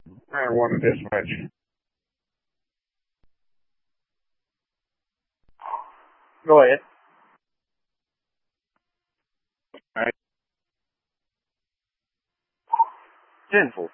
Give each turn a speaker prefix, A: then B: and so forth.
A: I wanted this much. Go ahead. All right. Sinful.